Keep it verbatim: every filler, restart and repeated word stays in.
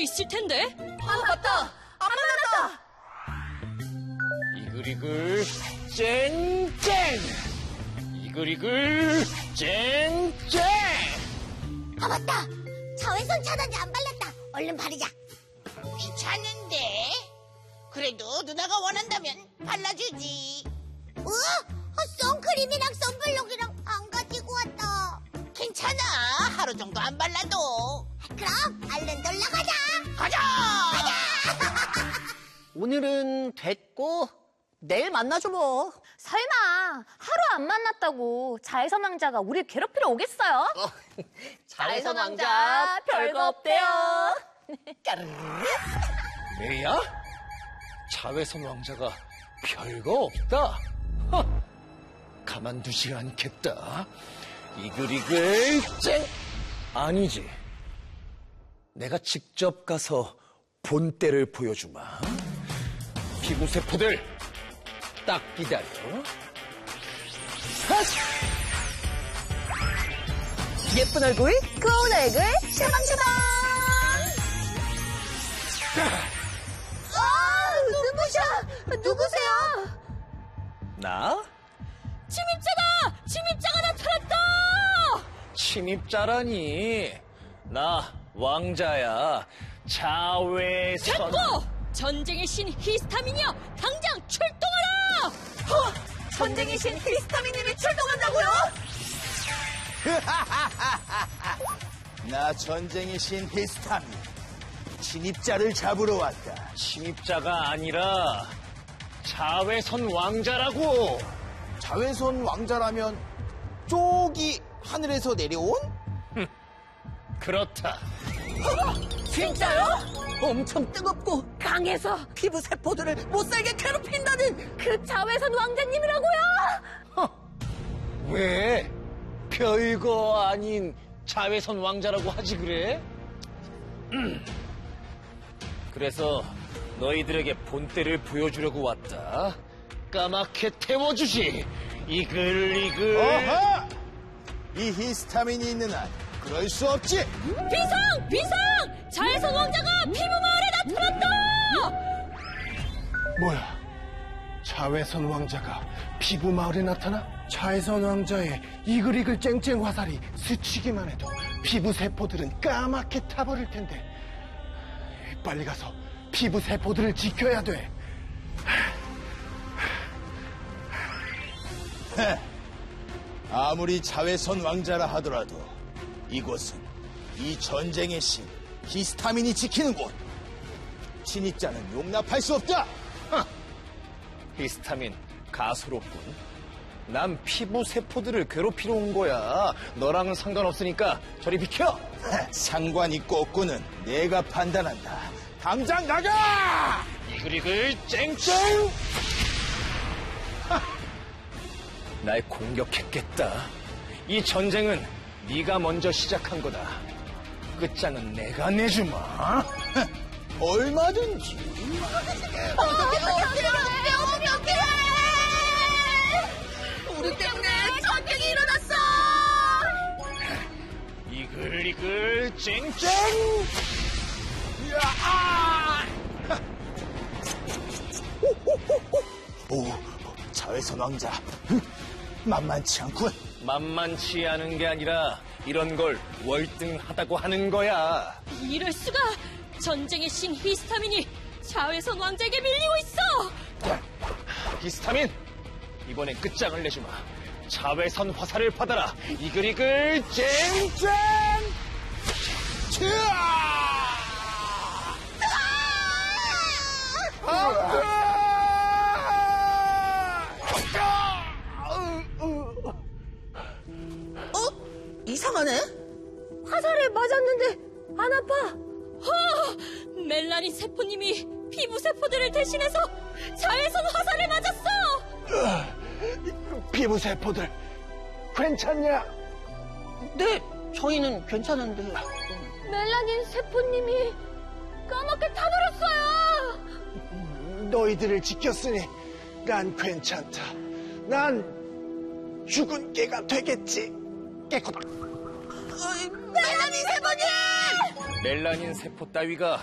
있을 텐데. 아, 맞다! 안 만났다! 이글이글 쨍쨍! 이글이글 쨍쨍! 아, 맞다! 자외선 차단제 안 발랐다. 얼른 바르자. 귀찮은데? 그래도 누나가 원한다면 발라주지. 어? 선크림이랑 선블록이랑 안 가지고 왔다. 괜찮아. 하루 정도 안 발라도. 그럼 얼른 놀러 가자. 가자! 오늘은 됐고, 내일 만나죠, 뭐. 설마 하루 안 만났다고 자외선 왕자가 우리 괴롭히러 오겠어요? 어, 자외선 왕자 별거 없대요. 레이야? 자외선 왕자가 별거 없다? 허, 가만두지 않겠다. 이글이글 쨍! 아니지. 내가 직접 가서 본때를 보여주마. 피부세포들 딱 기다려. 핫! 예쁜 얼굴, 고운 얼굴 샤방샤방. 아, 눈부셔. 누구세요? 나? 침입자다! 침입자가 나타났다! 침입자라니. 나 왕자야. 자외선. 됐고! 전쟁의 신 히스타민이여, 당장 출동하라! 어, 전쟁의 신 히스타민님이 출동한다고요? 나 전쟁의 신 히스타민. 침입자를 잡으러 왔다. 침입자가 아니라 자외선 왕자라고. 자외선 왕자라면 쪽이 하늘에서 내려온? 그렇다. 진짜요? 엄청 뜨겁고 강해서 피부 세포들을 못살게 괴롭힌다는 그 자외선 왕자님이라고요? 허, 왜 별거 아닌 자외선 왕자라고 하지 그래? 음. 그래서 너희들에게 본때를 보여주려고 왔다. 까맣게 태워주지. 이글이글. 어허! 이 히스타민이 있는 한 그럴 수 없지. 비상! 비상! 자외선 왕자가 피부 마을에 나타났다! 뭐야? 자외선 왕자가 피부 마을에 나타나? 자외선 왕자의 이글이글 쨍쨍 화살이 스치기만 해도 피부 세포들은 까맣게 타버릴 텐데. 빨리 가서 피부 세포들을 지켜야 돼. 아무리 자외선 왕자라 하더라도 이곳은 이 전쟁의 신 히스타민이 지키는 곳. 침입자는 용납할 수 없다. 하, 히스타민 가소롭군. 난 피부 세포들을 괴롭히러 온 거야. 너랑은 상관없으니까 저리 비켜. 상관 있고 없고는 내가 판단한다. 당장 나가! 이글이글 쨍쨍. 하, 날 공격했겠다. 이 전쟁은 네가 먼저 시작한 거다. 끝장은 내가 내주마. 얼마든지. 어떻게 어떻게 어떻게 어떻게 우리 때문에 전쟁이 일어났어. 이글이글 쨍쨍. 오, 자외선 왕자. 만만치 않군. 만만치 않은 게 아니라 이런 걸 월등하다고 하는 거야. 이럴 수가! 전쟁의 신 히스타민이 자외선 왕자에게 밀리고 있어! 히스타민, 이번엔 끝장을 내주마. 자외선 화살을 받아라. 이글이글 쨍쨍. 어? 이상하네? 화살에 맞았는데 안 아파. 허! 멜라닌 세포님이 피부 세포들을 대신해서 자외선 화살을 맞았어! 피부 세포들 괜찮냐? 네, 저희는 괜찮은데. 멜라닌 세포님이 까맣게 타버렸어요. 너희들을 지켰으니 난 괜찮다. 난 죽은 개가 되겠지. 깨끗. 멜라닌 세포님! 멜라닌 세포 따위가